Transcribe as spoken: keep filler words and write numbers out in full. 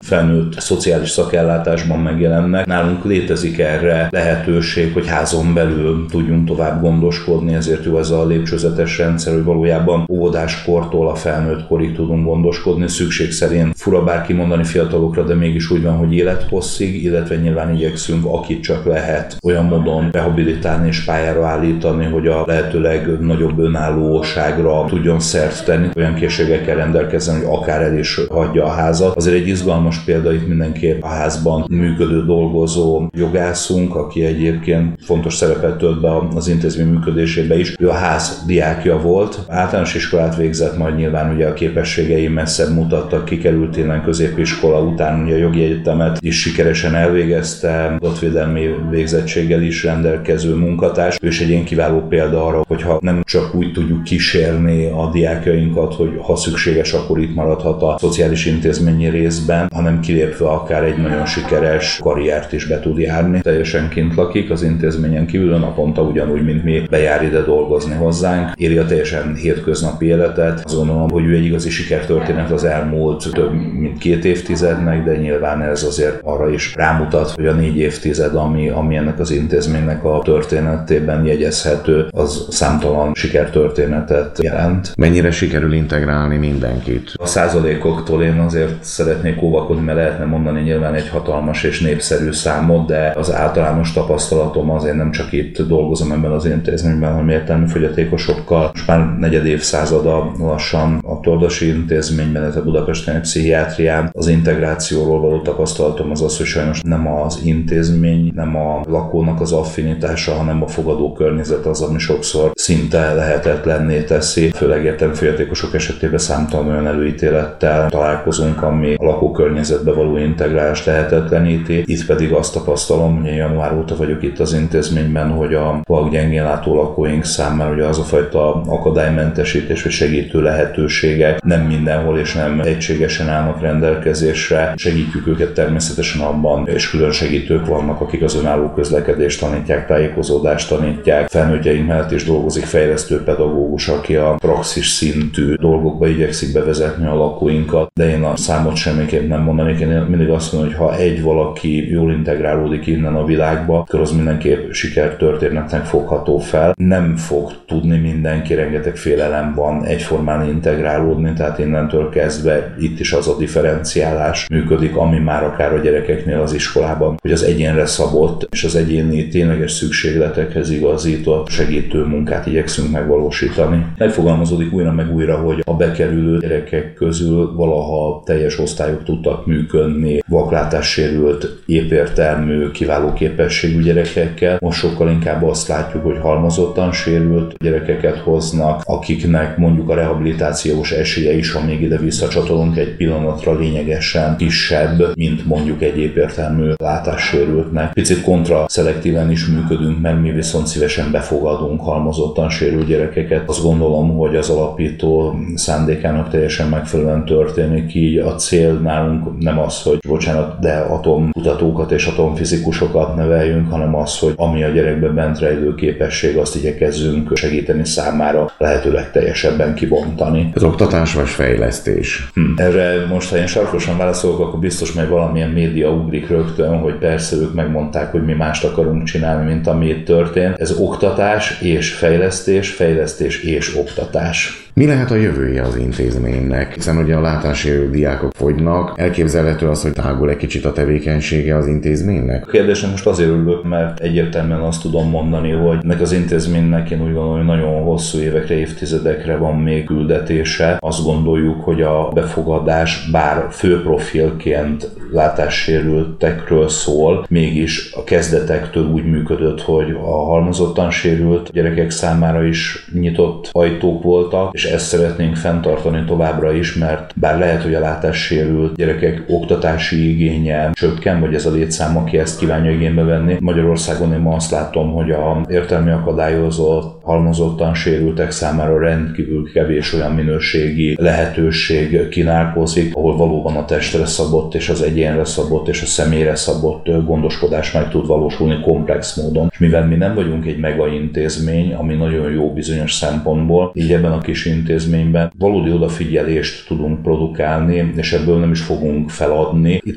felnőtt szociális szakellátásban megjelennek. Nálunk létezik erre lehetőség, hogy házon belül tudjunk tovább gondoskodni, ezért jó ez a lépcsőzetes rendszer, hogy valójában óvodáskortól a felnőtt korig tudunk gondoskodni. Szükség szerint fura bár kimondani fiatalokra, de mégis úgy van, hogy élethosszig, illetve nyilván igyekszünk, akit csak lehet, olyan módon rehabilitálni és pályára állítani, hogy a lehetőleg nagyobb önállóságra tudjon szert tenni, olyan készségekkel rendelkezzen, hogy akár el is hagyja a házat. Azért egy izgalmas példa itt mindenképp a házban működő dolgozó jogászunk, aki egyébként fontos szerepet tölt be az intézmény működésébe is. Ő a ház diákja volt, általános iskolát végzett, majd nyilván ugye a képességei messzebb mutattak, kikerült innen középiskola után, ugye a jogi egyetemet is sikeresen elvégezte, adatvédelmi végzettséggel is rendelkező munkatárs. Ő is egy ilyen kiváló példa arra, hogyha nem csak úgy tudjuk kísérni a diákjainkat, hogy ha szükséges, akkor itt maradhat a szociális intézményi részben, hanem kilépve akár egy nagyon sikeres karriert is be tud járni. Teljesen kint lakik az intézményen kívül, naponta ugyanúgy, mint mi, bejár ide dolgozni hozzánk, éli a teljesen hétköznapi életet. Azt gondolom, hogy ő egy igazi sikertörténet az elmúlt több mint két évtizednek, de nyilván ez azért arra is rámutat, hogy a négy évtized, ami, ami ennek az intézménynek a történetében jegyezhető, az számtalan sikertörténetet jelent. Mennyire sikerül integrálni mindenkit? A százalékoktól én azért szeretnék óvakodni, mert lehetne mondani nyilván egy hatalmas és népszerű számot, de az általános tapasztalatom azért nem csak itt dolgozom ebben az intézményben, hanem értelmi fogyatékosokkal. Most már negyed évszázada lassan a Toldasi Intézményben, ez a Budapesten pszichiátrián. Az integrációról való tapasztalatom az az, hogy sajnos nem az intézmény, nem a lakónak az affinitása, hanem a fogadó környezet az, ami sokszor szinte lehetetlenné teszi. Főleg értelmi fogyatékosok esetében számtalan olyan előítélettel találkozunk, ami a lakókörnyezetbe való integrálást lehetetleníti. Itt pedig azt tapasztalom, hogy január óta vagyok itt az intézményben, hogy a vakgyengén látó lakóink számára ugye az a fajta akadálymentesítés vagy segítő lehetőségek nem mindenhol és nem egységesen állnak rendelkezésre. Segítjük őket természetesen abban, és külön segítők vannak, akik az önálló közlekedést tanítják, tájékozódást tanítják. Felnőttjeink mellett is dolgozik fejlesztő pedagógus, aki a praxis szintű dolgokba igyekszik bevezetni a lakóinkat, de én a számot semmiképp nem mondanék. Én mindig azt mondom, hogy ha egy valaki jól integrálódik innen a világba, akkor az mindenképp sikertörténetnek fogható fel. Nem fog tudni mindenki, rengeteg félelem van egyformán integrálódni, tehát innentől kezdve itt is az a differenciálás működik, ami már akár a gyerekeknél az iskolában, hogy az egyénre szabott és az egyéni tényleges szükségletekhez igazított segítő munkát igyekszünk megvalósítani. Megfogalmazódik újra meg újra, hogy a bekerülő gyerekek közül valaha teljes osztályok tudtak működni, vaklátássérült, épértelmű, kiváló képességű gyerekekkel. Most sokkal inkább azt látjuk, hogy halmozottan sérült gyerekeket hoznak, akiknek mondjuk a rehabilitációs esélye is, ha még ide visszacsatolunk egy pillanatra, lényegesen kisebb, mint mondjuk egy épértelmű látássérültnek. Picit kontraszelektíven is működünk, mert mi viszont szívesen befogadunk halmozottan sérült gyerekeket. Azt gondolom, hogy az alapító szándékának teljesen megfelelően történik, így a cél nálunk nem az, hogy bocsánat, de atomkutatókat és atomfizikusokat neveljünk, hanem az, hogy ami a gyerekben bent rejlő képesség, azt igyekezzünk segíteni számára lehetőleg teljesebben kibontani. Ez oktatás vagy fejlesztés? Hm. Erre most, ha én sarkosan válaszolok, akkor biztos majd valamilyen média ugrik rögtön, hogy persze ők megmondták, hogy mi mást akarunk csinálni, mint ami itt történt. Ez oktatás és fejlesztés, fejlesztés és oktatás. Mi lehet a jövője az intézménynek? Hiszen ugye a látássérült diákok fogynak. Elképzelhető az, hogy tágul egy kicsit a tevékenysége az intézménynek? A kérdésem most azért örülök, mert egyértelműen azt tudom mondani, hogy ennek az intézménynek én úgy gondolom, hogy nagyon hosszú évekre, évtizedekre van még küldetése. Azt gondoljuk, hogy a befogadás bár fő profilként látássérültekről szól, mégis a kezdetektől úgy működött, hogy a halmozottan sérült gyerekek számára is nyitott ajtók voltak, és ezt szeretnénk fenntartani továbbra is, mert bár lehet, hogy a látássérült gyerekek oktatási igénye csökken, vagy ez a létszám, aki ezt kívánja igénybe venni. Magyarországon én ma azt látom, hogy a értelmi akadályozott, halmozottan sérültek számára rendkívül kevés olyan minőségi lehetőség kínálkozik, ahol valóban a testre szabott és az egyénre szabott és a személyre szabott gondoskodás meg tud valósulni komplex módon. És mivel mi nem vagyunk egy mega intézmény, ami nagyon jó bizonyos szempontból, így ebben a kis intézményben valódi odafigyelést tudunk produkálni, és ebből nem is fogunk feladni. Itt